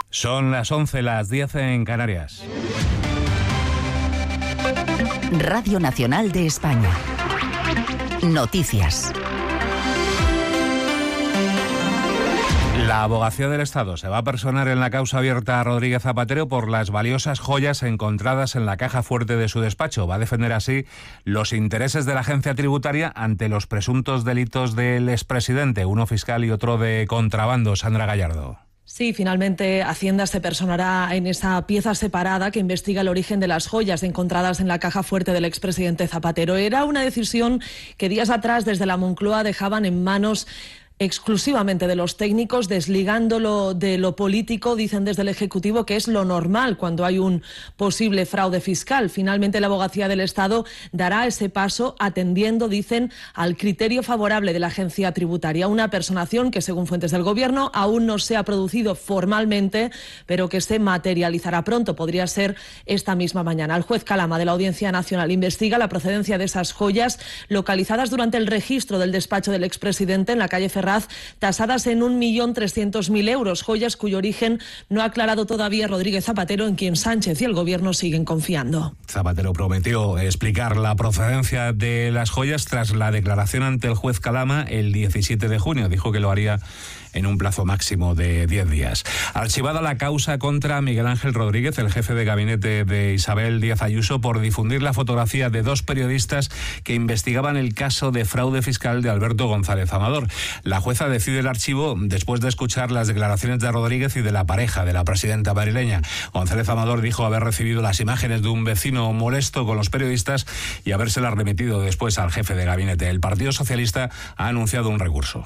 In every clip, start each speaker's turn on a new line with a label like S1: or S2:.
S1: Son las 11, las 10 en Canarias.
S2: Radio Nacional de España. Noticias.
S1: La Abogacía del Estado se va a personar en la causa abierta a Rodríguez Zapatero por las valiosas joyas encontradas en la caja fuerte de su despacho. Va a defender así los intereses de la agencia tributaria ante los presuntos delitos del expresidente, uno fiscal y otro de contrabando. Sandra Gallardo.
S3: Sí, finalmente Hacienda se personará en esa pieza separada que investiga el origen de las joyas encontradas en la caja fuerte del expresidente Zapatero. Era una decisión que días atrás desde la Moncloa dejaban en manos exclusivamente de los técnicos, desligándolo de lo político. Dicen desde el Ejecutivo que es lo normal cuando hay un posible fraude fiscal. Finalmente la Abogacía del Estado dará ese paso atendiendo, dicen, al criterio favorable de la agencia tributaria. Una personación que, según fuentes del Gobierno, aún no se ha producido formalmente, pero que se materializará pronto. Podría ser esta misma mañana. El juez Calama de la Audiencia Nacional investiga la procedencia de esas joyas localizadas durante el registro del despacho del expresidente en la calle Ferraz, tasadas en 1.300.000 euros, joyas cuyo origen no ha aclarado todavía Rodríguez Zapatero, en quien Sánchez y el Gobierno siguen confiando.
S1: Zapatero prometió explicar la procedencia de las joyas tras la declaración ante el juez Calama el 17 de junio. Dijo que lo haría en un plazo máximo de 10 días. Archivada la causa contra Miguel Ángel Rodríguez, el jefe de gabinete de Isabel Díaz Ayuso, por difundir la fotografía de dos periodistas que investigaban el caso de fraude fiscal de Alberto González Amador. La jueza decide el archivo después de escuchar las declaraciones de Rodríguez y de la pareja de la presidenta madrileña. González Amador dijo haber recibido las imágenes de un vecino molesto con los periodistas y habérselas remitido después al jefe de gabinete. El Partido Socialista ha anunciado un recurso.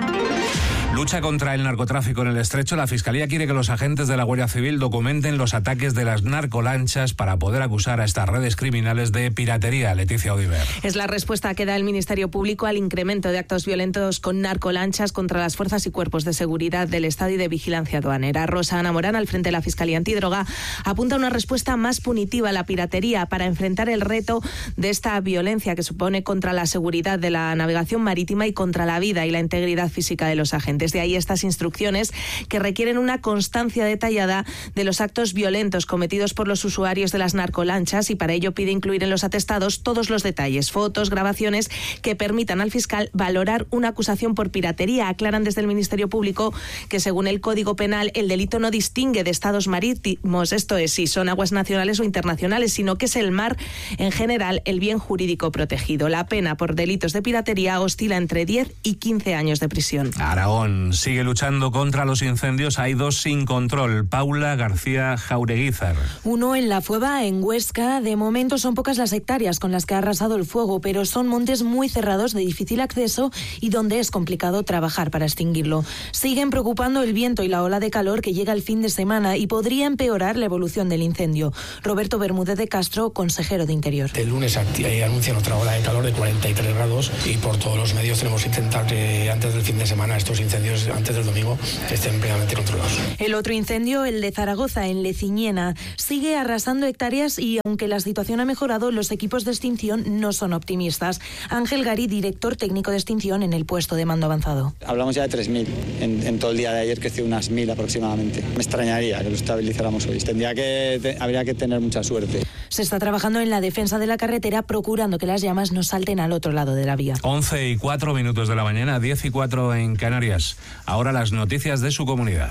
S1: Lucha contra el narcotráfico en el Estrecho. La Fiscalía quiere que los agentes de la Guardia Civil documenten los ataques de las narcolanchas para poder acusar a estas redes criminales de piratería. Leticia Odiver.
S4: Es la respuesta que da el Ministerio Público al incremento de actos violentos con narcolanchas contra las fuerzas y cuerpos de seguridad del Estado y de vigilancia aduanera. Rosa Ana Morán, al frente de la Fiscalía Antidroga, apunta a una respuesta más punitiva a la piratería para enfrentar el reto de esta violencia que supone contra la seguridad de la navegación marítima y contra la vida y la integridad física de los agentes. De ahí estas instrucciones que requieren una constancia detallada de los actos violentos cometidos por los usuarios de las narcolanchas, y para ello pide incluir en los atestados todos los detalles, fotos, grabaciones que permitan al fiscal valorar una acusación por piratería. Aclaran desde el Ministerio Público que según el Código Penal el delito no distingue de estados marítimos, esto es, si son aguas nacionales o internacionales, sino que es el mar en general el bien jurídico protegido. La pena por delitos de piratería oscila entre 10 y 15 años de prisión.
S1: Aragón sigue luchando contra los incendios. Hay dos sin control. Paula García Jaureguizar.
S5: Uno en La Fueva, en Huesca. De momento son pocas las hectáreas con las que ha arrasado el fuego, pero son montes muy cerrados, de difícil acceso y donde es complicado trabajar para extinguirlo. Siguen preocupando el viento y la ola de calor que llega el fin de semana y podría empeorar la evolución del incendio. Roberto Bermúdez de Castro, consejero de Interior.
S6: El lunes anuncian otra ola de calor de 43 grados y por todos los medios tenemos que intentar que antes del fin de semana estos incendios, antes del domingo, estén plenamente controlados.
S5: El otro incendio, el de Zaragoza, en Leciñena, sigue arrasando hectáreas y aunque la situación ha mejorado, los equipos de extinción no son optimistas. Ángel Gari, director técnico de extinción en el puesto de mando avanzado.
S7: Hablamos ya de 3.000 en todo el día de ayer, que ha sido unas 1.000 aproximadamente. Me extrañaría que lo estabilizáramos hoy. Habría que tener mucha suerte.
S5: Se está trabajando en la defensa de la carretera, procurando que las llamas no salten al otro lado de la vía.
S1: 11:04 de la mañana, 10:04 en Canarias. Ahora las noticias de su comunidad.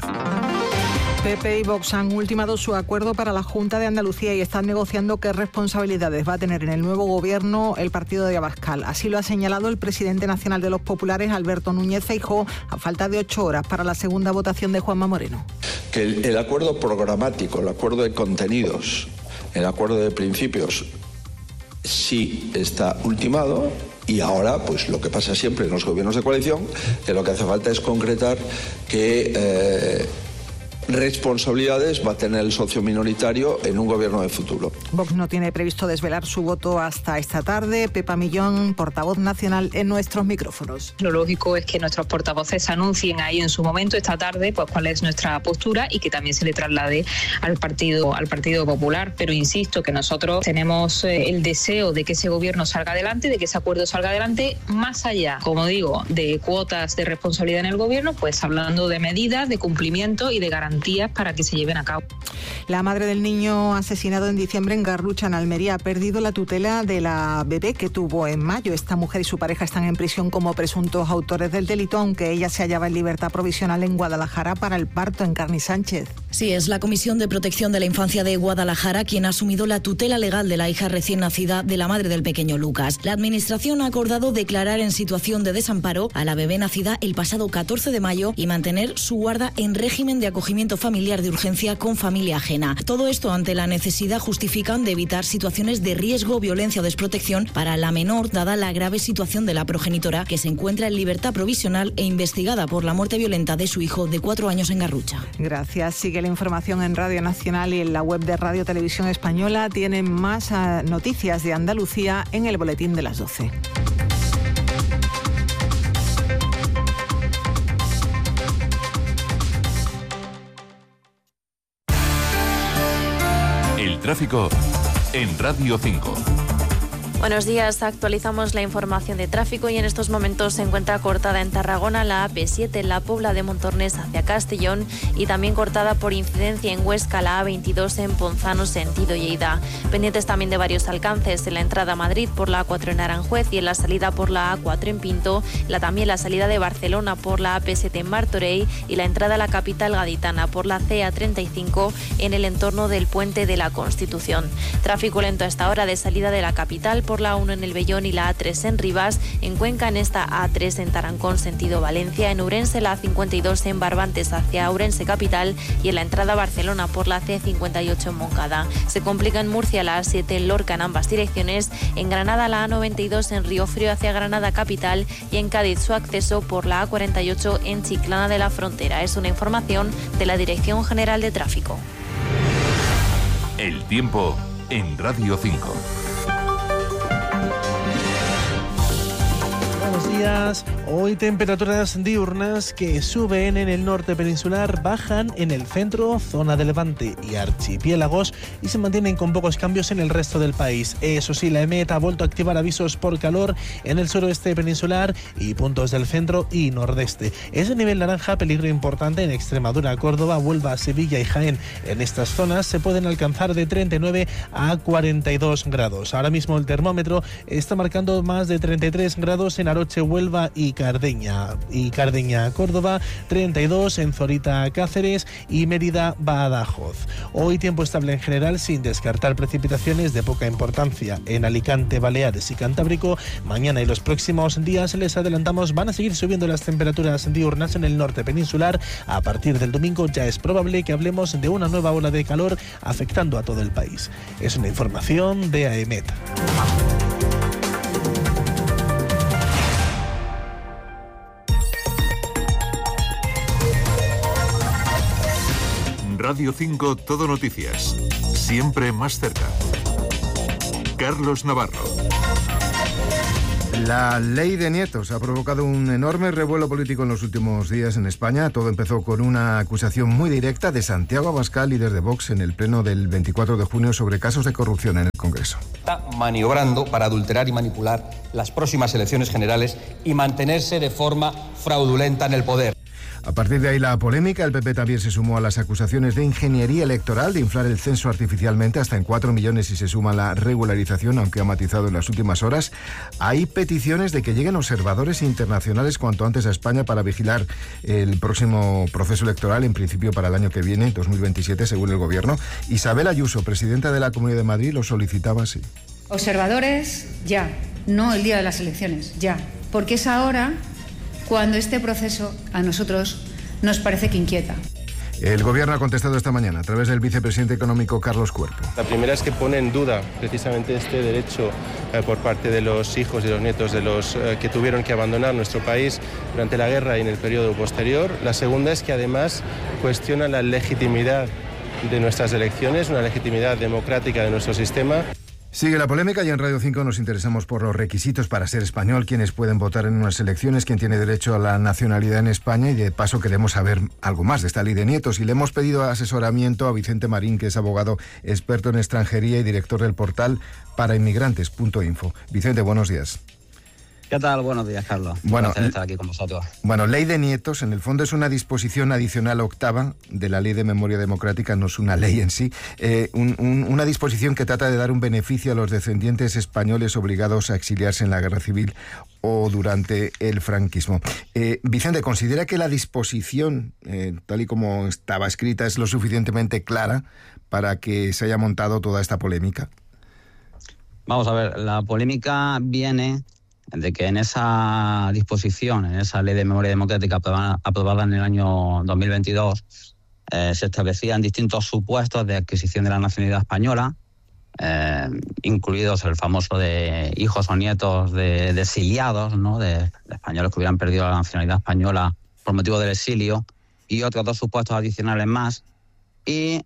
S8: PP y Vox han ultimado su acuerdo para la Junta de Andalucía y están negociando qué responsabilidades va a tener en el nuevo gobierno el partido de Abascal. Así lo ha señalado el presidente nacional de los populares, Alberto Núñez Feijóo, a falta de 8 horas para la segunda votación de Juanma Moreno.
S9: Que el acuerdo programático, el acuerdo de contenidos, el acuerdo de principios sí está ultimado. Y ahora, pues lo que pasa siempre en los gobiernos de coalición, que lo que hace falta es concretar qué responsabilidades va a tener el socio minoritario en un gobierno de futuro.
S8: Vox no tiene previsto desvelar su voto hasta esta tarde. Pepa Millón, portavoz nacional, en nuestros micrófonos.
S10: Lo lógico es que nuestros portavoces anuncien ahí en su momento, esta tarde, pues cuál es nuestra postura y que también se le traslade al Partido Popular. Pero insisto que nosotros tenemos el deseo de que ese gobierno salga adelante, de que ese acuerdo salga adelante, más allá, como digo, de cuotas de responsabilidad en el gobierno, pues hablando de medidas, de cumplimiento y de garantía garantías para que se lleven a cabo.
S8: La madre del niño asesinado en diciembre en Garrucha, en Almería, ha perdido la tutela de la bebé que tuvo en mayo. Esta mujer y su pareja están en prisión como presuntos autores del delito, aunque ella se hallaba en libertad provisional en Guadalajara para el parto. Encarni Sánchez.
S11: Sí, es la Comisión de Protección de la Infancia de Guadalajara quien ha asumido la tutela legal de la hija recién nacida de la madre del pequeño Lucas. La Administración ha acordado declarar en situación de desamparo a la bebé nacida el pasado 14 de mayo y mantener su guarda en régimen de acogimiento familiar de urgencia con familia ajena. Todo esto ante la necesidad, justifican, de evitar situaciones de riesgo, violencia o desprotección para la menor, dada la grave situación de la progenitora, que se encuentra en libertad provisional e investigada por la muerte violenta de su hijo de 4 años en Garrucha.
S8: Gracias. Sigue la información en Radio Nacional y en la web de Radio Televisión Española. Tienen más noticias de Andalucía en el boletín de las 12.
S12: El tráfico en Radio 5.
S13: Buenos días, actualizamos la información de tráfico y en estos momentos se encuentra cortada en Tarragona la AP7 en la Pobla de Montornés hacia Castellón y también cortada por incidencia en Huesca la A22 en Ponzano sentido Lleida. Pendientes también de varios alcances en la entrada a Madrid por la A4 en Aranjuez y en la salida por la A4 en Pinto, también la salida de Barcelona por la AP7 en Martorell y la entrada a la capital gaditana por la CA35 en el entorno del Puente de la Constitución. Tráfico lento a esta hora de salida de la capital por la A1 en el Vellón y la A3 en Rivas, en Cuenca en esta A3 en Tarancón sentido Valencia, en Ourense la A52 en Barbantes hacia Ourense capital y en la entrada a Barcelona por la C58 en Moncada. Se complica en Murcia la A7 en Lorca en ambas direcciones, en Granada la A92 en Río Frío hacia Granada capital y en Cádiz su acceso por la A48 en Chiclana de la Frontera. Es una información de la Dirección General de Tráfico.
S12: El tiempo en Radio 5.
S14: Buenos días. Hoy temperaturas diurnas que suben en el norte peninsular, bajan en el centro, zona de Levante y archipiélagos y se mantienen con pocos cambios en el resto del país. Eso sí, la EMET ha vuelto a activar avisos por calor en el suroeste peninsular y puntos del centro y nordeste. Es de nivel naranja, peligro importante en Extremadura, Córdoba, Huelva, Sevilla y Jaén. En estas zonas se pueden alcanzar de 39 a 42 grados. Ahora mismo el termómetro está marcando más de 33 grados en Aroche, Huelva y Cardeña, Córdoba, 32 en Zorita, Cáceres y Mérida, Badajoz. Hoy tiempo estable en general, sin descartar precipitaciones de poca importancia en Alicante, Baleares y Cantábrico. Mañana y los próximos días, les adelantamos, van a seguir subiendo las temperaturas diurnas en el norte peninsular. A partir del domingo ya es probable que hablemos de una nueva ola de calor afectando a todo el país. Es una información de AEMET.
S12: Radio 5 Todo Noticias. Siempre más cerca. Carlos Navarro.
S15: La ley de nietos ha provocado un enorme revuelo político en los últimos días en España. Todo empezó con una acusación muy directa de Santiago Abascal, líder de Vox, en el pleno del 24 de junio sobre casos de corrupción en el Congreso.
S16: Está maniobrando para adulterar y manipular las próximas elecciones generales y mantenerse de forma fraudulenta en el poder.
S15: A partir de ahí la polémica, el PP también se sumó a las acusaciones de ingeniería electoral, de inflar el censo artificialmente hasta en 4 millones y se suma la regularización, aunque ha matizado en las últimas horas. Hay peticiones de que lleguen observadores internacionales cuanto antes a España para vigilar el próximo proceso electoral, en principio para el año que viene, 2027, según el Gobierno. Isabel Ayuso, presidenta de la Comunidad de Madrid, lo solicitaba así.
S17: Observadores ya, no el día de las elecciones, ya, porque es ahora cuando este proceso a nosotros nos parece que inquieta.
S15: El Gobierno ha contestado esta mañana a través del vicepresidente económico Carlos Cuerpo.
S18: La primera es que pone en duda precisamente este derecho por parte de los hijos y los nietos de los que tuvieron que abandonar nuestro país durante la guerra y en el periodo posterior. La segunda es que además cuestiona la legitimidad de nuestras elecciones, una legitimidad democrática de nuestro sistema.
S15: Sigue la polémica y en Radio 5 nos interesamos por los requisitos para ser español, quiénes pueden votar en unas elecciones, quién tiene derecho a la nacionalidad en España y de paso queremos saber algo más de esta ley de nietos y le hemos pedido asesoramiento a Vicente Marín, que es abogado experto en extranjería y director del portal parainmigrantes.info. Vicente, buenos días.
S19: ¿Qué tal? Buenos días, Carlos.
S15: Bueno,
S19: un placer estar aquí con vosotros.
S15: Bueno, ley de nietos, en el fondo es una disposición adicional octava de la Ley de Memoria Democrática, no es una ley en sí, una disposición que trata de dar un beneficio a los descendientes españoles obligados a exiliarse en la Guerra Civil o durante el franquismo. Vicente, ¿considera que la disposición, tal y como estaba escrita, es lo suficientemente clara para que se haya montado toda esta polémica?
S19: Vamos a ver, la polémica viene de que en esa disposición, en esa Ley de Memoria Democrática aprobada en el año 2022, se establecían distintos supuestos de adquisición de la nacionalidad española, incluidos el famoso de hijos o nietos de exiliados, ¿no? de españoles que hubieran perdido la nacionalidad española por motivo del exilio, y otros 2 supuestos adicionales más. Y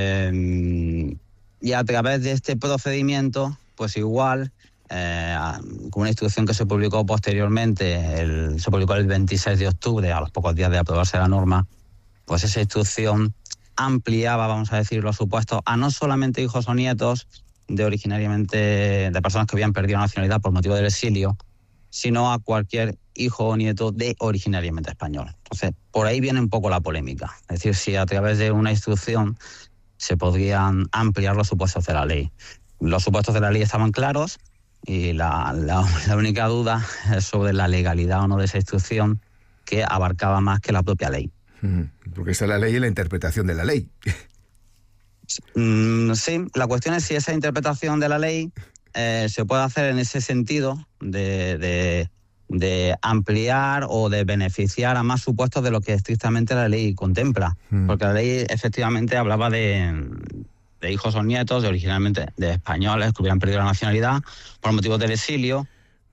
S19: a través de este procedimiento, pues igual, con una instrucción que se publicó posteriormente, se publicó el 26 de octubre, a los pocos días de aprobarse la norma, pues esa instrucción ampliaba, vamos a decir, los supuestos a no solamente hijos o nietos de personas que habían perdido la nacionalidad por motivo del exilio, sino a cualquier hijo o nieto de originariamente español. Entonces, por ahí viene un poco la polémica. Es decir, si a través de una instrucción se podrían ampliar los supuestos de la ley. Los supuestos de la ley estaban claros, y la única duda es sobre la legalidad o no de esa instrucción, que abarcaba más que la propia ley.
S15: Porque está la ley y la interpretación de la ley.
S19: Sí, la cuestión es si esa interpretación de la ley se puede hacer en ese sentido de ampliar o de beneficiar a más supuestos de lo que estrictamente la ley contempla. Porque la ley efectivamente hablaba de hijos o nietos originalmente de españoles que hubieran perdido la nacionalidad por motivos del exilio,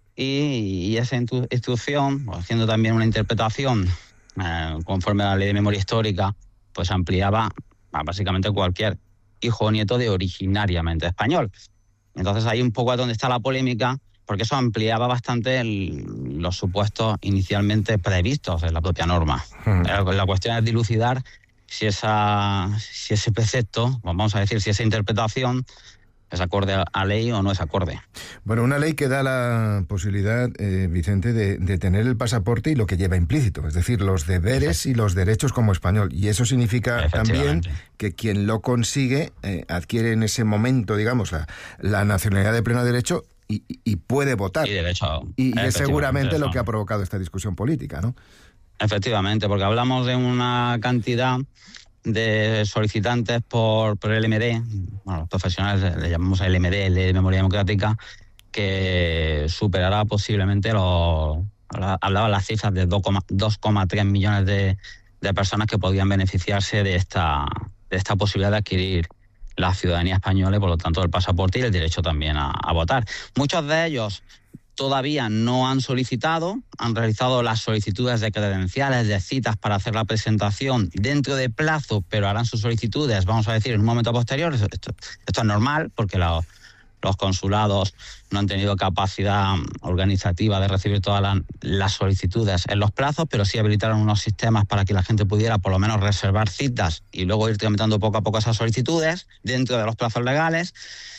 S19: y esa instrucción, haciendo también una interpretación conforme a la Ley de Memoria Histórica, pues ampliaba a básicamente cualquier hijo o nieto de originariamente español. Entonces ahí un poco es donde está la polémica, porque eso ampliaba bastante los supuestos inicialmente previstos en la propia norma. La cuestión es dilucidar si ese precepto, vamos a decir, si esa interpretación es acorde a ley o no es acorde.
S15: Bueno, una ley que da la posibilidad, Vicente, de tener el pasaporte y lo que lleva implícito, es decir, los deberes y los derechos como español. Y eso significa también que quien lo consigue adquiere en ese momento, digamos, la nacionalidad de pleno derecho y puede votar. Y es seguramente lo que ha provocado esta discusión política, ¿no?
S19: Efectivamente, porque hablamos de una cantidad de solicitantes por el LMD, bueno, los profesionales le llamamos el LMD, el de Memoria Democrática, que superará posiblemente hablaba las cifras de 2,3 millones de personas que podían beneficiarse de esta posibilidad de adquirir la ciudadanía española y por lo tanto el pasaporte y el derecho también a votar. Muchos de ellos todavía no han solicitado, han realizado las solicitudes de credenciales, de citas para hacer la presentación dentro de plazo, pero harán sus solicitudes, vamos a decir, en un momento posterior. Esto es normal, porque los consulados no han tenido capacidad organizativa de recibir todas las solicitudes en los plazos, pero sí habilitaron unos sistemas para que la gente pudiera por lo menos reservar citas y luego ir tramitando poco a poco esas solicitudes dentro de los plazos legales.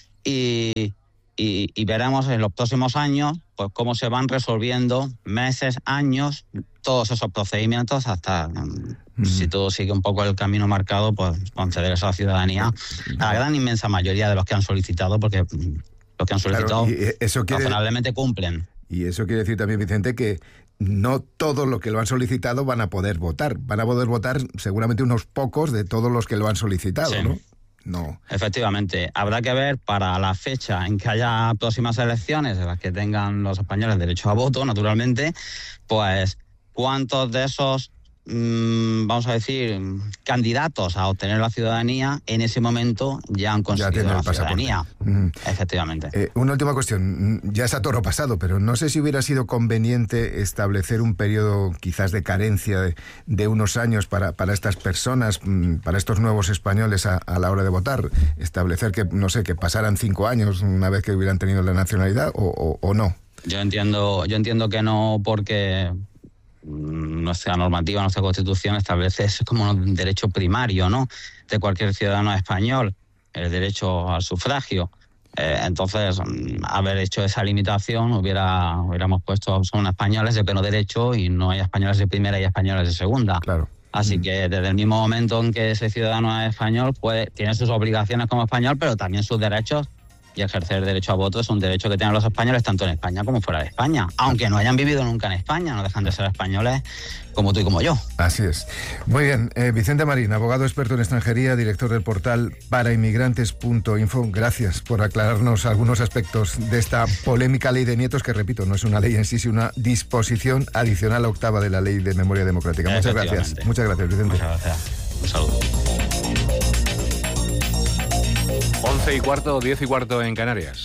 S19: Y veremos en los próximos años pues cómo se van resolviendo meses, años, todos esos procedimientos hasta, si todo sigue un poco el camino marcado, pues conceder esa ciudadanía a la gran inmensa mayoría de los que han solicitado, porque los que han solicitado razonablemente cumplen.
S15: Y eso quiere decir también, Vicente, que no todos los que lo han solicitado van a poder votar. Van a poder votar seguramente unos pocos de todos los que lo han solicitado, sí. ¿No? No.
S19: Efectivamente, habrá que ver para la fecha en que haya próximas elecciones en las que tengan los españoles derecho a voto, naturalmente, pues cuántos de esos, vamos a decir, candidatos a obtener la ciudadanía en ese momento ya han conseguido la ciudadanía. Efectivamente.
S15: Una última cuestión, ya es a toro pasado, pero no sé si hubiera sido conveniente establecer un periodo quizás de carencia de unos años para estas personas, para estos nuevos españoles a la hora de votar, establecer que, no sé, que pasaran 5 años una vez que hubieran tenido la nacionalidad o no.
S19: Yo entiendo que no, porque nuestra normativa, nuestra Constitución establece eso como un derecho primario, ¿no?, de cualquier ciudadano español, el derecho al sufragio. Entonces, haber hecho esa limitación hubiéramos puesto son españoles de pleno derecho y no hay españoles de primera y españoles de segunda.
S15: Claro.
S19: Así que desde el mismo momento en que ese ciudadano es español, pues tiene sus obligaciones como español, pero también sus derechos. Y ejercer derecho a voto es un derecho que tienen los españoles tanto en España como fuera de España. Aunque no hayan vivido nunca en España, no dejan de ser españoles como tú y como yo.
S15: Así es. Muy bien. Vicente Marín, abogado experto en extranjería, director del portal parainmigrantes.info. Gracias por aclararnos algunos aspectos de esta polémica ley de nietos, que repito, no es una ley en sí, sino una disposición adicional octava de la Ley de Memoria Democrática. Muchas gracias. Muchas gracias, Vicente.
S19: Muchas gracias. Un saludo.
S1: 11:15, 10:15 en Canarias.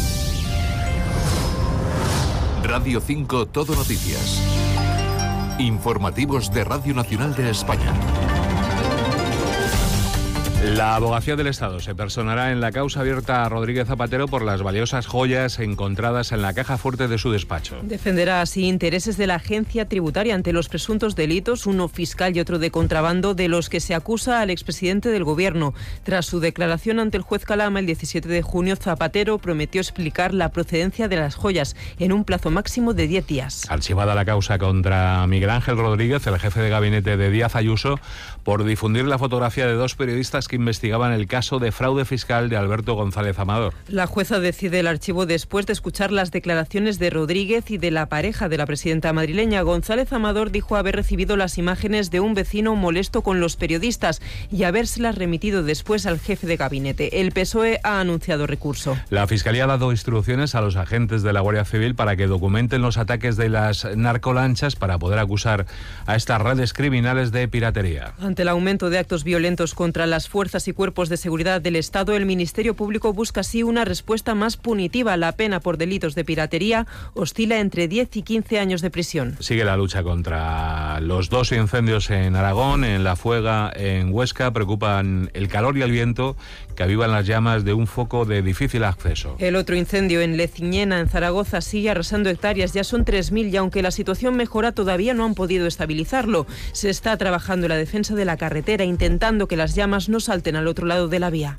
S12: Radio 5 Todo Noticias. Informativos de Radio Nacional de España.
S1: La Abogacía del Estado se personará en la causa abierta a Rodríguez Zapatero por las valiosas joyas encontradas en la caja fuerte de su despacho.
S20: Defenderá así intereses de la agencia tributaria ante los presuntos delitos, uno fiscal y otro de contrabando, de los que se acusa al expresidente del Gobierno. Tras su declaración ante el juez Calama el 17 de junio, Zapatero prometió explicar la procedencia de las joyas en un plazo máximo de 10 días.
S1: Archivada la causa contra Miguel Ángel Rodríguez, el jefe de gabinete de Díaz Ayuso, por difundir la fotografía de dos periodistas que investigaban el caso de fraude fiscal de Alberto González Amador.
S20: La jueza decide el archivo después de escuchar las declaraciones de Rodríguez y de la pareja de la presidenta madrileña. González Amador dijo haber recibido las imágenes de un vecino molesto con los periodistas y habérselas remitido después al jefe de gabinete. El PSOE ha anunciado recurso.
S1: La Fiscalía ha dado instrucciones a los agentes de la Guardia Civil para que documenten los ataques de las narcolanchas para poder acusar a estas redes criminales de piratería.
S20: Ante el aumento de actos violentos contra las fuerzas y cuerpos de seguridad del Estado, el Ministerio Público busca así una respuesta más punitiva. La pena por delitos de piratería oscila entre 10 y 15 años de prisión.
S1: Sigue la lucha contra los dos incendios en Aragón, en La Fuega, en Huesca. Preocupan el calor y el viento que avivan las llamas de un foco de difícil acceso.
S20: El otro incendio en Leciñena, en Zaragoza, sigue arrasando hectáreas. Ya son 3.000 y aunque la situación mejora, todavía no han podido estabilizarlo. Se está trabajando en la defensa de la carretera, intentando que las llamas no salten al otro lado de la vía.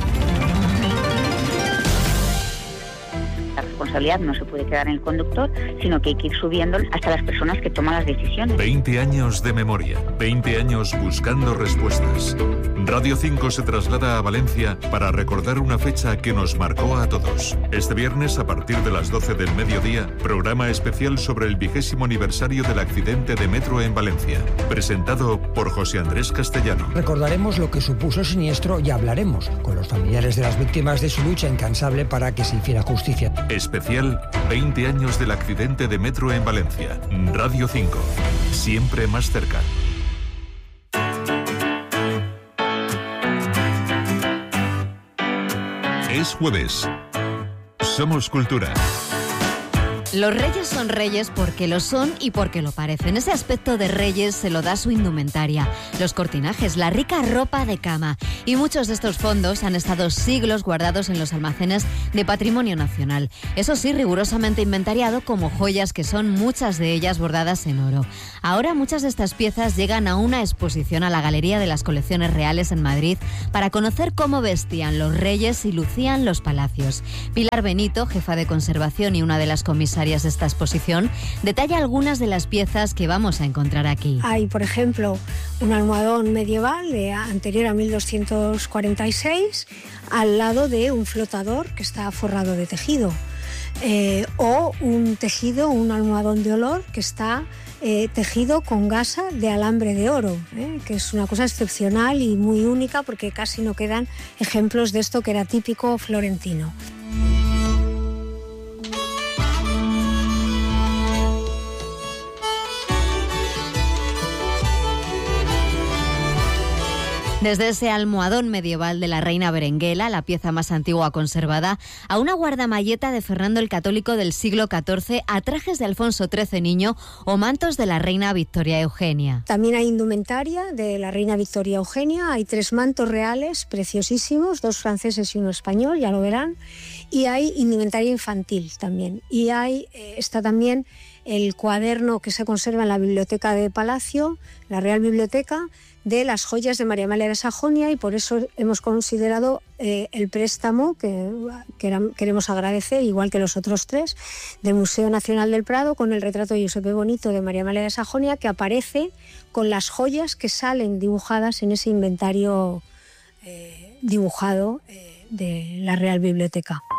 S21: La responsabilidad no se puede quedar en el conductor, sino que hay que ir subiendo hasta las personas que toman las decisiones.
S12: 20 años de memoria, 20 años buscando respuestas. Radio 5 se traslada a Valencia para recordar una fecha que nos marcó a todos. Este viernes, a partir de las 12 del mediodía, programa especial sobre el 20º aniversario del accidente de metro en Valencia, presentado por José Andrés Castellano.
S22: Recordaremos lo que supuso el siniestro y hablaremos con los familiares de las víctimas de su lucha incansable para que se hiciera justicia.
S12: Especial 20 años del accidente de metro en Valencia. Radio 5, siempre más cerca. Es jueves. Somos Cultura.
S23: Los reyes son reyes porque lo son y porque lo parecen. Ese aspecto de reyes se lo da su indumentaria, los cortinajes, la rica ropa de cama. Y muchos de estos fondos han estado siglos guardados en los almacenes de Patrimonio Nacional. Eso sí, rigurosamente inventariado como joyas, que son muchas de ellas bordadas en oro. Ahora muchas de estas piezas llegan a una exposición a la Galería de las Colecciones Reales en Madrid para conocer cómo vestían los reyes y lucían los palacios. Pilar Benito, jefa de conservación y una de las comisarias de esta exposición, detalla algunas de las piezas que vamos a encontrar aquí.
S24: Hay, por ejemplo, un almohadón medieval anterior a 1246 al lado de un flotador que está forrado de tejido, o un tejido, un almohadón de olor que está tejido con gasa de alambre de oro, que es una cosa excepcional y muy única porque casi no quedan ejemplos de esto que era típico florentino.
S23: Desde ese almohadón medieval de la reina Berenguela, la pieza más antigua conservada, a una guardamalleta de Fernando el Católico del siglo XIV, a trajes de Alfonso XIII niño o mantos de la reina Victoria Eugenia.
S24: También hay indumentaria de la reina Victoria Eugenia, hay 3 mantos reales preciosísimos, 2 franceses y 1 español, ya lo verán, y hay indumentaria infantil también. Y está también el cuaderno que se conserva en la Biblioteca de Palacio, la Real Biblioteca, de las joyas de María Amelia de Sajonia, y por eso hemos considerado el préstamo que queremos agradecer, igual que los otros 3, del Museo Nacional del Prado, con el retrato de Giuseppe Bonito de María Amelia de Sajonia, que aparece con las joyas que salen dibujadas en ese inventario dibujado de la Real Biblioteca.